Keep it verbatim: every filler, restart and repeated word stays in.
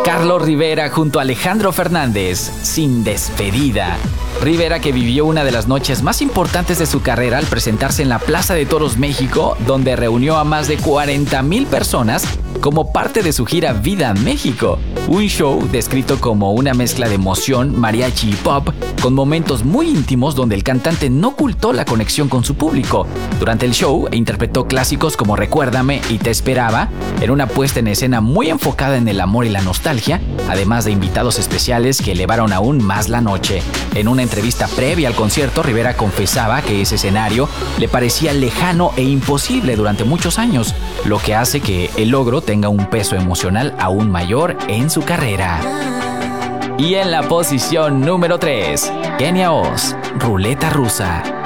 Carlos Rivera junto a Alejandro Fernández, Sin Despedida. Rivera, que vivió una de las noches más importantes de su carrera al presentarse en la Plaza de Toros México, donde reunió a más de cuarenta mil personas como parte de su gira Vida México, un show descrito como una mezcla de emoción, mariachi y pop, con momentos muy íntimos donde el cantante no ocultó la conexión con su público. Durante el show interpretó clásicos como Recuérdame y Te Esperaba, en una puesta en escena muy enfocada en el amor y la nostalgia, además de invitados especiales que elevaron aún más la noche. En una entrevista previa al concierto, Rivera confesaba que ese escenario le parecía lejano e imposible durante muchos años, lo que hace que el logro tenga un peso emocional aún mayor en su carrera. Y en la posición número tres, Kenia Oz, Ruleta Rusa.